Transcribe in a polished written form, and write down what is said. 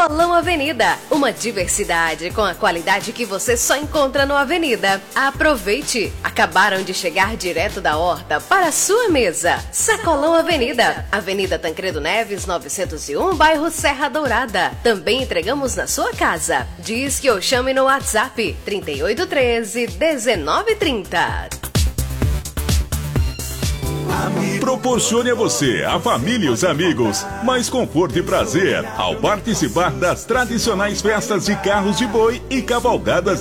Sacolão Avenida, uma diversidade com a qualidade que você só encontra no Avenida. Aproveite! Acabaram de chegar direto da horta para a sua mesa. Sacolão Avenida, Avenida Tancredo Neves, 901, bairro Serra Dourada. Também entregamos na sua casa. Diz que eu chame no WhatsApp 3813-1930. Proporcione a você, a família e os amigos mais conforto e prazer ao participar das tradicionais festas de carros de boi e cavalgadas